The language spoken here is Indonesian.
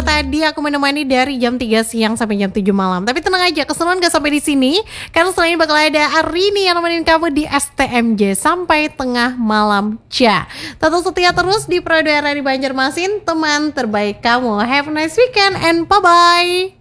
kalau tadi aku menemani dari jam 3 siang sampai jam 7 malam. Tapi tenang aja, keseruan gak sampai di sini. Karena setelah ini bakal ada Arini yang nemenin kamu di STMJ sampai tengah malam. Tetap setia terus di Pro 2 RRI Banjarmasin, teman terbaik kamu. Have a nice weekend and bye-bye.